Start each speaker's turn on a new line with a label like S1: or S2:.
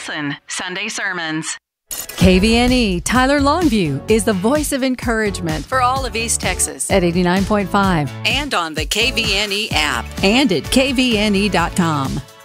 S1: Wilson, Sunday Sermons.
S2: KVNE Tyler Longview is the voice of encouragement
S3: for all of East Texas
S2: at 89.5
S3: and on the KVNE app
S2: and at kvne.com.